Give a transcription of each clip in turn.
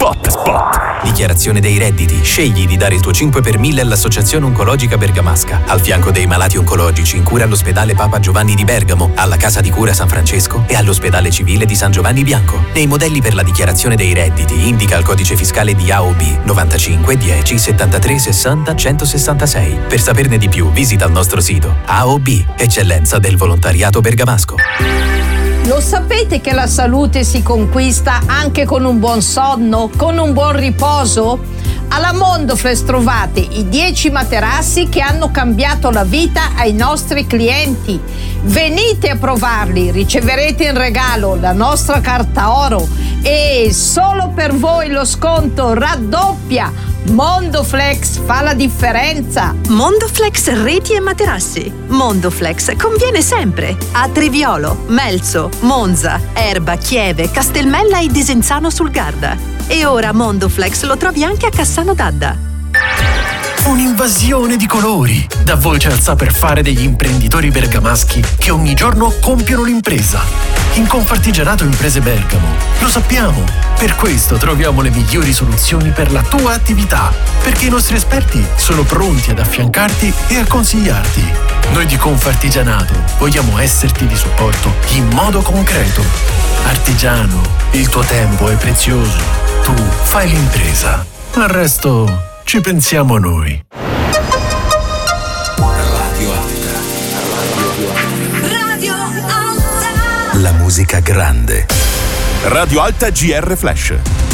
Dichiarazione dei redditi. Scegli di dare il tuo 5 per 1000 all'Associazione Oncologica Bergamasca, al fianco dei malati oncologici in cura all'ospedale Papa Giovanni di Bergamo, alla Casa di Cura San Francesco e all'ospedale civile di San Giovanni Bianco. Nei modelli per la dichiarazione dei redditi indica il codice fiscale di AOB 95 10 73 60 166. Per saperne di più visita il nostro sito AOB, eccellenza del volontariato bergamasco. Lo sapete che la salute si conquista anche con un buon sonno, con un buon riposo? Alla Mondoflex trovate i 10 materassi che hanno cambiato la vita ai nostri clienti. Venite a provarli, riceverete in regalo la nostra carta oro e solo per voi lo sconto raddoppia. Mondoflex fa la differenza. Mondoflex reti e materassi. Mondoflex conviene sempre a Triviolo, Melzo, Monza, Erba, Chieve, Castelmella e Desenzano sul Garda. E ora Mondoflex lo trovi anche a Cassano d'Adda. Un'invasione di colori, da voce alza per fare degli imprenditori bergamaschi che ogni giorno compiono l'impresa. In Confartigianato Imprese Bergamo lo sappiamo, per questo troviamo le migliori soluzioni per la tua attività, perché i nostri esperti sono pronti ad affiancarti e a consigliarti. Noi di Confartigianato vogliamo esserti di supporto in modo concreto. Artigiano, il tuo tempo è prezioso, tu fai l'impresa, al resto ci pensiamo noi. Radio Alta. La musica grande. Radio Alta GR Flash.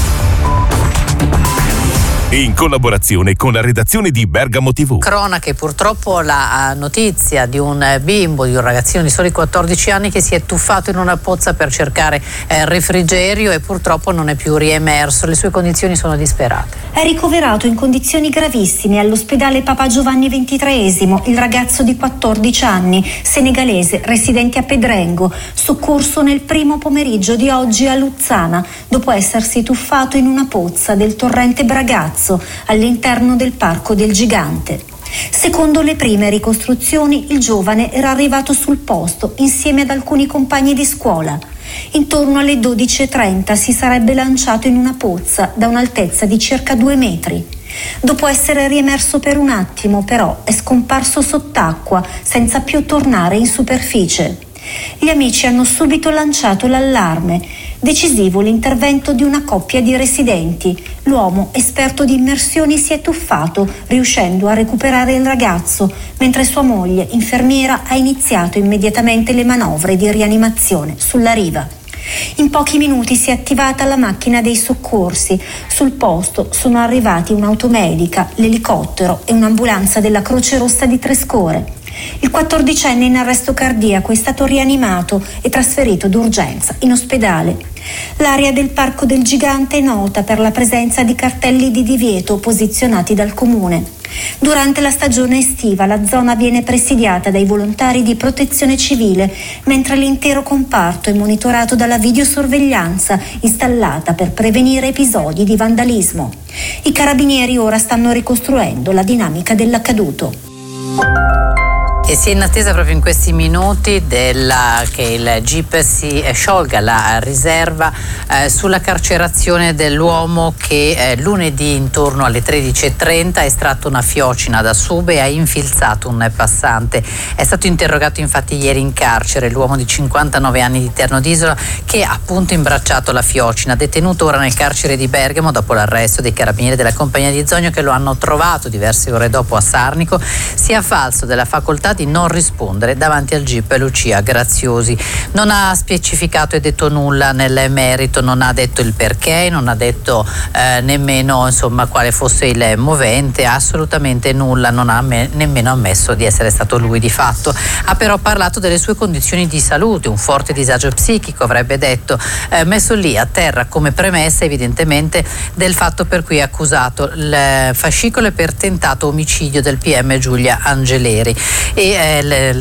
In collaborazione con la redazione di Bergamo TV. Cronache, purtroppo la notizia di un bimbo, di un ragazzino di soli 14 anni che si è tuffato in una pozza per cercare refrigerio e purtroppo non è più riemerso. Le sue condizioni sono disperate. È ricoverato in condizioni gravissime all'ospedale Papa Giovanni XXIII il ragazzo di 14 anni, senegalese, residente a Pedrengo, soccorso nel primo pomeriggio di oggi a Luzzana, dopo essersi tuffato in una pozza del torrente Bragazzo all'interno del Parco del Gigante. Secondo le prime ricostruzioni, il giovane era arrivato sul posto insieme ad alcuni compagni di scuola. Intorno alle 12:30 si sarebbe lanciato in una pozza da un'altezza di circa 2 metri. Dopo essere riemerso per un attimo, però, è scomparso sott'acqua senza più tornare in superficie. Gli amici hanno subito lanciato l'allarme. Decisivo l'intervento di una coppia di residenti. L'uomo, esperto di immersioni, si è tuffato, riuscendo a recuperare il ragazzo, mentre sua moglie, infermiera, ha iniziato immediatamente le manovre di rianimazione sulla riva. In pochi minuti si è attivata la macchina dei soccorsi. Sul posto sono arrivati un'automedica, l'elicottero e un'ambulanza della Croce Rossa di Trescore. Il 14enne in arresto cardiaco è stato rianimato e trasferito d'urgenza in ospedale. L'area del Parco del Gigante è nota per la presenza di cartelli di divieto posizionati dal comune. Durante la stagione estiva la zona viene presidiata dai volontari di protezione civile, mentre l'intero comparto è monitorato dalla videosorveglianza installata per prevenire episodi di vandalismo. I carabinieri ora stanno ricostruendo la dinamica dell'accaduto. E si è in attesa proprio in questi minuti che il GIP si sciolga la riserva sulla carcerazione dell'uomo che lunedì intorno alle 13:30 ha estratto una fiocina da sube e ha infilzato un passante. È stato interrogato infatti ieri in carcere l'uomo di 59 anni di Terno d'Isola che ha appunto imbracciato la fiocina, detenuto ora nel carcere di Bergamo dopo l'arresto dei carabinieri della Compagnia di Zogno che lo hanno trovato diverse ore dopo a Sarnico, si è avvalso della facoltà di non rispondere davanti al GIP Lucia Graziosi. Non ha specificato e detto nulla nel merito, non ha detto il perché, non ha detto nemmeno quale fosse il movente, assolutamente nulla, non ha nemmeno ammesso di essere stato lui di fatto. Ha però parlato delle sue condizioni di salute, un forte disagio psichico avrebbe detto, messo lì a terra come premessa evidentemente del fatto per cui è accusato il fascicolo per tentato omicidio del PM Giulia Angeleri. E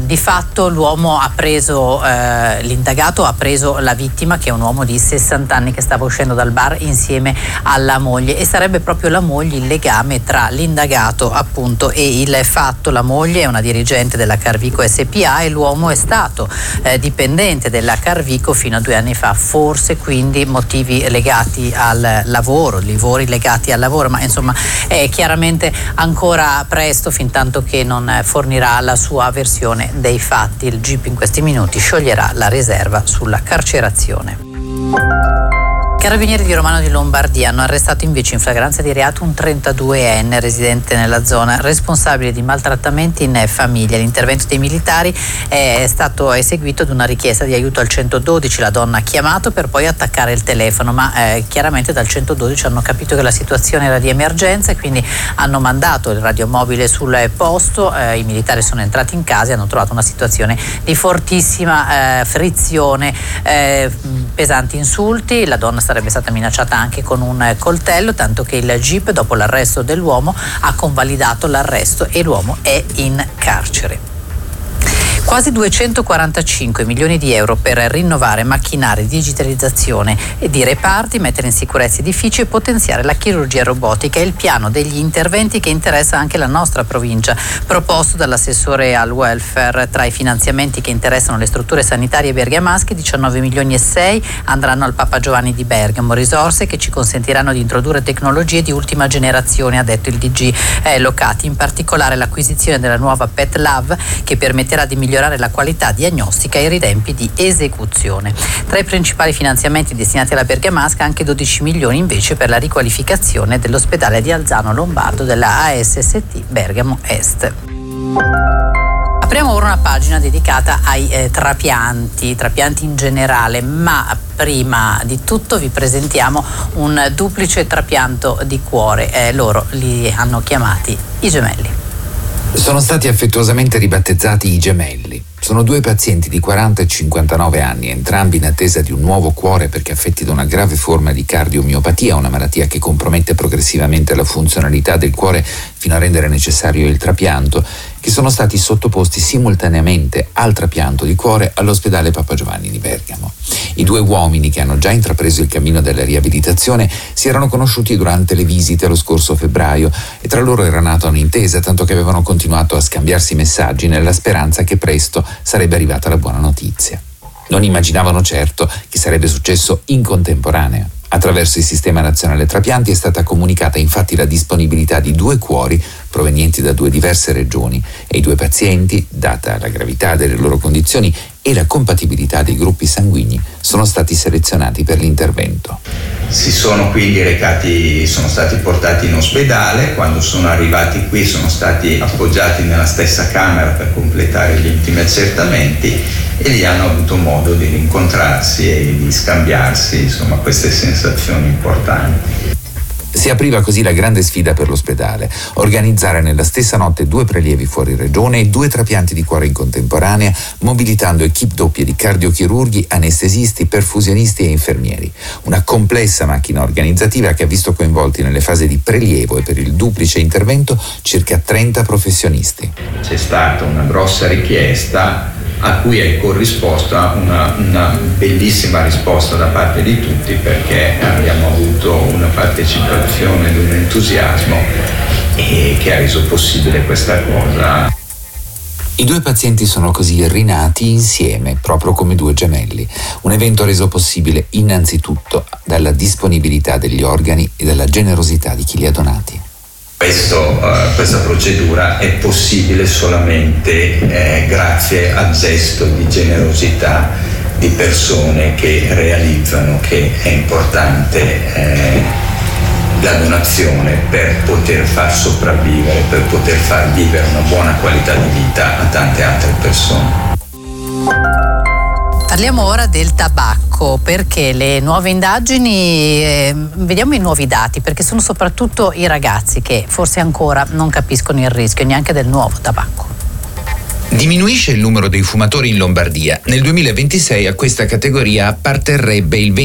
Di fatto l'uomo ha preso, l'indagato ha preso la vittima, che è un uomo di 60 anni che stava uscendo dal bar insieme alla moglie, e sarebbe proprio la moglie il legame tra l'indagato appunto e il fatto. La moglie è una dirigente della Carvico SPA e l'uomo è stato dipendente della Carvico fino a 2 anni fa, forse quindi motivi legati al lavoro, livori legati al lavoro, ma insomma è chiaramente ancora presto, fin tanto che non fornirà la sua versione dei fatti. Il GIP in questi minuti scioglierà la riserva sulla carcerazione. Carabinieri di Romano di Lombardia hanno arrestato invece in flagranza di reato un 32enne residente nella zona, responsabile di maltrattamenti in famiglia. L'intervento dei militari è stato eseguito ad una richiesta di aiuto al 112. La donna ha chiamato per poi attaccare il telefono, ma chiaramente dal 112 hanno capito che la situazione era di emergenza e quindi hanno mandato il radiomobile sul posto. I militari sono entrati in casa e hanno trovato una situazione di fortissima frizione, pesanti insulti. La donna sarebbe stata minacciata anche con un coltello, tanto che il GIP, dopo l'arresto dell'uomo, ha convalidato l'arresto e l'uomo è in carcere. Quasi 245 milioni di euro per rinnovare macchinari di digitalizzazione e di reparti, mettere in sicurezza edifici e potenziare la chirurgia robotica è il piano degli interventi che interessa anche la nostra provincia, proposto dall'assessore al welfare. Tra i finanziamenti che interessano le strutture sanitarie bergamasche, 19 milioni e 6 andranno al Papa Giovanni di Bergamo, risorse che ci consentiranno di introdurre tecnologie di ultima generazione, ha detto il DG Locati, in particolare l'acquisizione della nuova Pet Lab che permetterà di migliorare la qualità diagnostica e i tempi di esecuzione. Tra i principali finanziamenti destinati alla bergamasca anche 12 milioni invece per la riqualificazione dell'ospedale di Alzano Lombardo della ASST Bergamo Est. Apriamo ora una pagina dedicata ai trapianti in generale, ma prima di tutto vi presentiamo un duplice trapianto di cuore. Loro li hanno chiamati i gemelli. Sono stati affettuosamente ribattezzati i gemelli. Sono 2 pazienti di 40 e 59 anni, entrambi in attesa di un nuovo cuore perché affetti da una grave forma di cardiomiopatia, una malattia che compromette progressivamente la funzionalità del cuore fino a rendere necessario il trapianto, che sono stati sottoposti simultaneamente al trapianto di cuore all'ospedale Papa Giovanni di Bergamo. I 2 uomini, che hanno già intrapreso il cammino della riabilitazione, si erano conosciuti durante le visite lo scorso febbraio e tra loro era nata un'intesa, tanto che avevano continuato a scambiarsi messaggi nella speranza che presto sarebbe arrivata la buona notizia. Non immaginavano certo che sarebbe successo in contemporanea. Attraverso il Sistema Nazionale Trapianti è stata comunicata infatti la disponibilità di 2 cuori provenienti da 2 diverse regioni e i 2 pazienti, data la gravità delle loro condizioni e la compatibilità dei gruppi sanguigni, sono stati selezionati per l'intervento. Si sono quindi sono stati portati in ospedale. Quando sono arrivati qui sono stati appoggiati nella stessa camera per completare gli ultimi accertamenti e lì hanno avuto modo di rincontrarsi e di scambiarsi, insomma, queste sensazioni importanti. Si apriva così la grande sfida per l'ospedale: organizzare nella stessa notte 2 prelievi fuori regione e 2 trapianti di cuore in contemporanea, mobilitando equip doppie di cardiochirurghi, anestesisti, perfusionisti e infermieri. Una complessa macchina organizzativa che ha visto coinvolti nelle fasi di prelievo e per il duplice intervento circa 30 professionisti. C'è stata una grossa richiesta a cui è corrisposta una bellissima risposta da parte di tutti, perché abbiamo avuto una partecipazione ed un entusiasmo che ha reso possibile questa cosa. I 2 pazienti sono così rinati insieme, proprio come 2 gemelli. Un evento reso possibile innanzitutto dalla disponibilità degli organi e dalla generosità di chi li ha donati. Questa procedura è possibile solamente grazie al gesto di generosità di persone che realizzano che è importante la donazione per poter far sopravvivere, per poter far vivere una buona qualità di vita a tante altre persone. Parliamo ora del tabacco, perché le nuove indagini, vediamo i nuovi dati, perché sono soprattutto i ragazzi che forse ancora non capiscono il rischio neanche del nuovo tabacco. Diminuisce il numero dei fumatori in Lombardia. Nel 2026 a questa categoria apparterrebbe il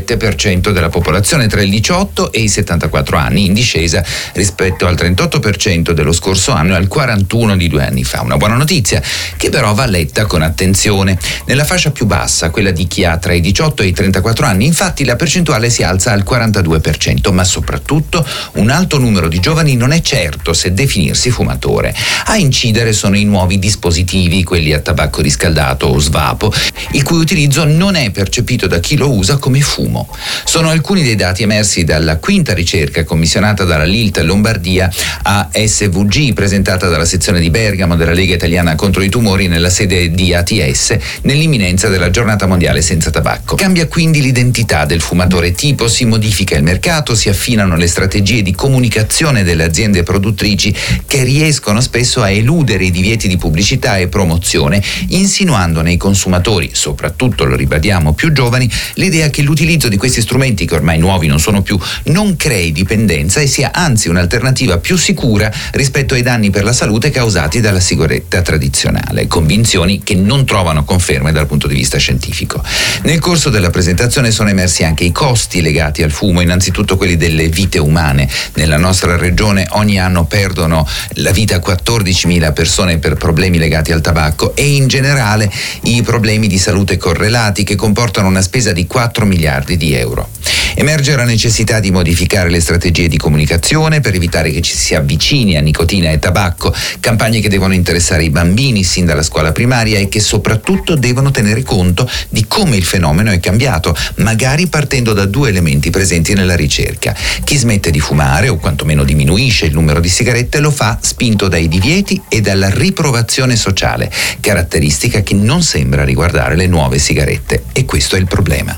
27% della popolazione tra i 18 e i 74 anni, in discesa rispetto al 38% dello scorso anno e al 41% di 2 anni fa. Una buona notizia che però va letta con attenzione. Nella fascia più bassa, quella di chi ha tra i 18 e i 34 anni, infatti la percentuale si alza al 42%, ma soprattutto un alto numero di giovani non è certo se definirsi fumatore. A incidere sono i nuovi dispositivi, quelli a tabacco riscaldato o svapo, il cui utilizzo non è percepito da chi lo usa come fumo. Sono alcuni dei dati emersi dalla quinta ricerca commissionata dalla Lilt Lombardia a SVG, presentata dalla sezione di Bergamo della Lega Italiana contro i tumori nella sede di ATS nell'imminenza della giornata mondiale senza tabacco. Cambia quindi l'identità del fumatore tipo, si modifica il mercato, si affinano le strategie di comunicazione delle aziende produttrici che riescono spesso a eludere i divieti di pubblicità e promozione, insinuando nei consumatori, soprattutto lo ribadiamo più giovani, l'idea che l'utilizzo di questi strumenti, che ormai nuovi non sono più, non crei dipendenza e sia anzi un'alternativa più sicura rispetto ai danni per la salute causati dalla sigaretta tradizionale, convinzioni che non trovano conferme dal punto di vista scientifico. Nel corso della presentazione sono emersi anche i costi legati al fumo, innanzitutto quelli delle vite umane. Nella nostra regione ogni anno perdono la vita 14.000 persone per problemi legati al tabacco e in generale i problemi di salute correlati, che comportano una spesa di 4 miliardi di euro. Emerge la necessità di modificare le strategie di comunicazione per evitare che ci si avvicini a nicotina e tabacco, campagne che devono interessare i bambini sin dalla scuola primaria e che soprattutto devono tenere conto di come il fenomeno è cambiato, magari partendo da 2 elementi presenti nella ricerca. Chi smette di fumare o quantomeno diminuisce il numero di sigarette lo fa spinto dai divieti e dalla riprovazione sociale, caratteristica che non sembra riguardare le nuove sigarette, e questo è il problema.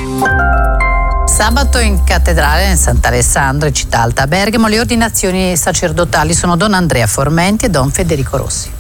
Sabato in cattedrale nel Sant'Alessandro in Città Alta a Bergamo le ordinazioni sacerdotali sono Don Andrea Formenti e Don Federico Rossi.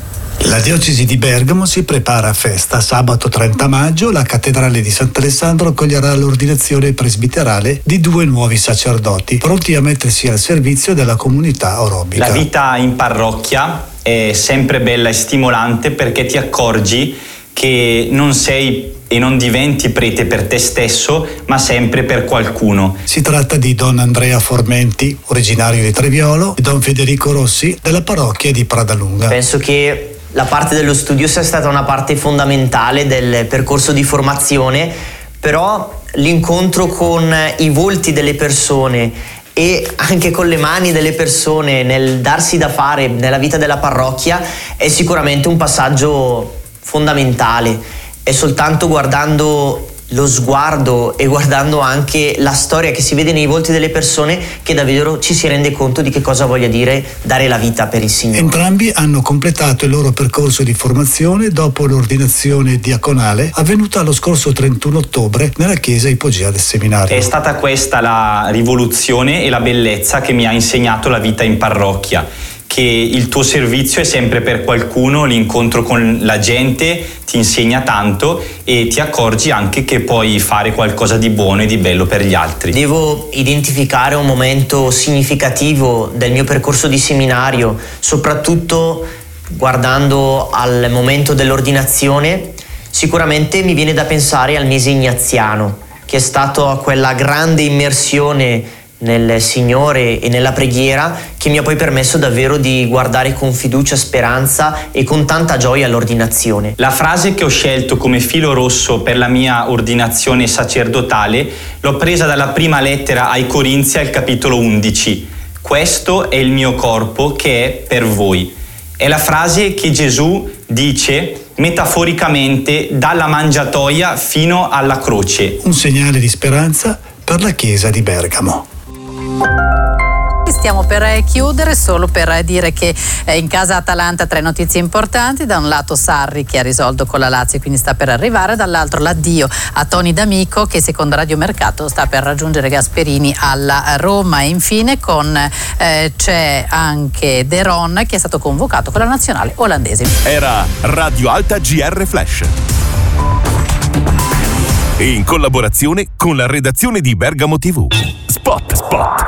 La diocesi di Bergamo si prepara a festa. Sabato 30 maggio la cattedrale di Sant'Alessandro accoglierà l'ordinazione presbiterale di 2 nuovi sacerdoti, pronti a mettersi al servizio della comunità orobica. La vita in parrocchia è sempre bella e stimolante, perché ti accorgi che non sei e non diventi prete per te stesso, ma sempre per qualcuno. Si tratta di Don Andrea Formenti, originario di Treviolo, e Don Federico Rossi, della parrocchia di Pradalunga. Penso che la parte dello studio sia stata una parte fondamentale del percorso di formazione, però l'incontro con i volti delle persone e anche con le mani delle persone nel darsi da fare nella vita della parrocchia è sicuramente un passaggio fondamentale. È soltanto guardando lo sguardo e guardando anche la storia che si vede nei volti delle persone che davvero ci si rende conto di che cosa voglia dire dare la vita per il Signore. Entrambi hanno completato il loro percorso di formazione dopo l'ordinazione diaconale avvenuta lo scorso 31 ottobre nella chiesa ipogea del seminario. È stata questa la rivoluzione e la bellezza che mi ha insegnato la vita in parrocchia, che il tuo servizio è sempre per qualcuno, l'incontro con la gente ti insegna tanto e ti accorgi anche che puoi fare qualcosa di buono e di bello per gli altri. Devo identificare un momento significativo del mio percorso di seminario, soprattutto guardando al momento dell'ordinazione. Sicuramente mi viene da pensare al mese ignaziano, che è stato quella grande immersione nel Signore e nella preghiera che mi ha poi permesso davvero di guardare con fiducia, speranza e con tanta gioia all'ordinazione. La frase che ho scelto come filo rosso per la mia ordinazione sacerdotale l'ho presa dalla prima lettera ai Corinzi al capitolo 11. Questo è il mio corpo che è per voi. È la frase che Gesù dice metaforicamente dalla mangiatoia fino alla croce. Un segnale di speranza per la chiesa di Bergamo. Stiamo per chiudere, solo per dire che in casa Atalanta 3 notizie importanti. Da un lato Sarri che ha risolto con la Lazio e quindi sta per arrivare, dall'altro l'addio a Toni D'Amico che secondo Radio Mercato sta per raggiungere Gasperini alla Roma. E infine c'è anche De Ron che è stato convocato con la nazionale olandese. Era Radio Alta GR Flash, in collaborazione con la redazione di Bergamo TV. Spot.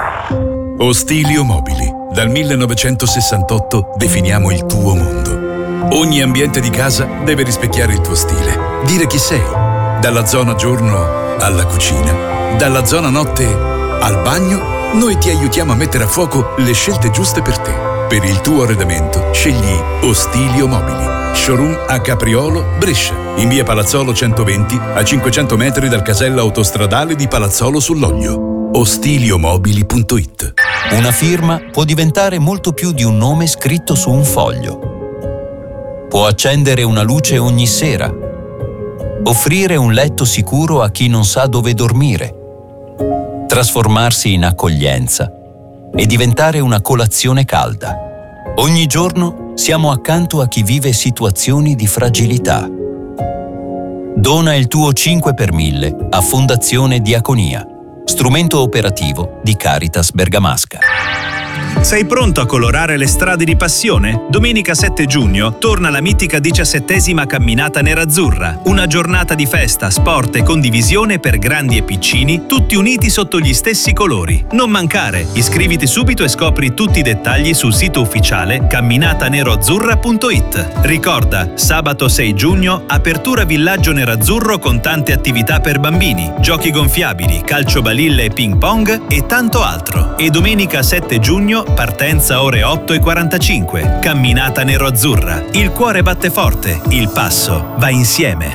Ostilio Mobili. Dal 1968 definiamo il tuo mondo. Ogni ambiente di casa deve rispecchiare il tuo stile, dire chi sei, dalla zona giorno alla cucina, dalla zona notte al bagno. Noi ti aiutiamo a mettere a fuoco le scelte giuste per te. Per il tuo arredamento scegli Ostilio Mobili. Showroom a Capriolo, Brescia, in via Palazzolo 120, a 500 metri dal casello autostradale di Palazzolo sull'Oglio. Ostiliomobili.it. Una firma può diventare molto più di un nome scritto su un foglio. Può accendere una luce ogni sera, offrire un letto sicuro a chi non sa dove dormire, trasformarsi in accoglienza e diventare una colazione calda. Ogni giorno siamo accanto a chi vive situazioni di fragilità. Dona il tuo 5 per 1000 a Fondazione Diaconia, strumento operativo di Caritas Bergamasca. Sei pronto a colorare le strade di passione? Domenica 7 giugno torna la mitica 17ª camminata nerazzurra, una giornata di festa, sport e condivisione per grandi e piccini, tutti uniti sotto gli stessi colori. Non mancare, iscriviti subito e scopri tutti i dettagli sul sito ufficiale camminataneroazzurra.it. Ricorda, sabato 6 giugno, apertura Villaggio Nerazzurro con tante attività per bambini, giochi gonfiabili, calcio balilla e ping pong e tanto altro. E domenica 7 giugno partenza ore 8:45. Camminata nero-azzurra. Il cuore batte forte, il passo va insieme.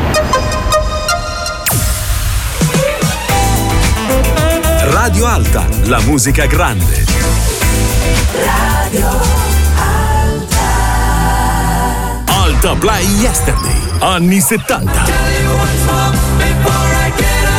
Radio Alta, la musica grande. Radio Alta. Alta Play Yesterday, anni 70. Tell you once more before I get up.